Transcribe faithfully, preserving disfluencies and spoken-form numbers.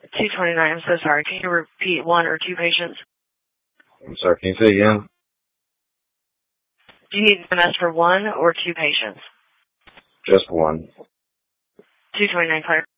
two twenty-nine, I'm so sorry. Can you repeat one or two patients? I'm sorry, can you say it again? Do you need M S for one or two patients? Just one. two twenty-nine, Claire.